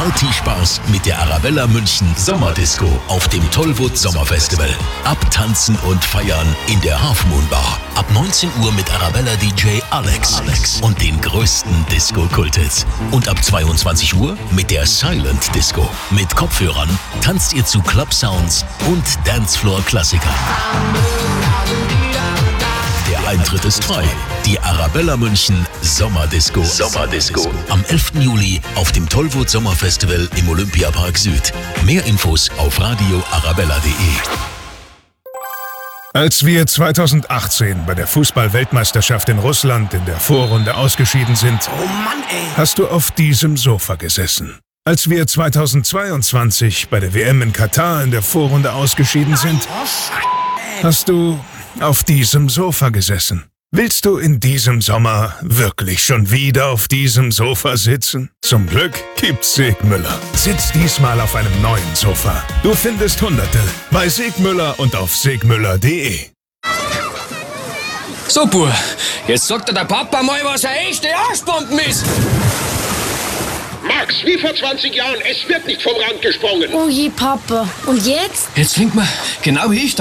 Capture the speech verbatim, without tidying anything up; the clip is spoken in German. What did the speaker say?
Partyspaß mit der Arabella München Sommerdisco auf dem Tollwood Sommerfestival. Abtanzen und feiern in der Half Moon Bar. Ab neunzehn Uhr mit Arabella D J Alex, Alex und den größten Disco-Kulthits. Und ab zweiundzwanzig Uhr mit der Silent Disco. Mit Kopfhörern tanzt ihr zu Club-Sounds und Dancefloor-Klassikern. Der Eintritt ist frei. Die Arabella München Sommerdisco. Sommerdisco. Am elften Juli auf dem Tollwood Sommerfestival im Olympiapark Süd. Mehr Infos auf radio arabella punkt de. Als wir zweitausendachtzehn bei der Fußball-Weltmeisterschaft in Russland in der Vorrunde ausgeschieden sind, oh Mann, ey. hast du auf diesem Sofa gesessen. Als wir zweitausendzweiundzwanzig bei der W M in Katar in der Vorrunde ausgeschieden sind, hast du auf diesem Sofa gesessen. Willst du in diesem Sommer wirklich schon wieder auf diesem Sofa sitzen? Zum Glück gibt's Segmüller. Sitz diesmal auf einem neuen Sofa. Du findest Hunderte bei Segmüller und auf segmüller punkt de. So, Bub, jetzt sagt dir der Papa mal, was eine echte Arschbomben ist. Max, wie vor zwanzig Jahren, es wird nicht vom Rand gesprungen. Oh je, Papa. Und jetzt? Jetzt fängt man genau wie ich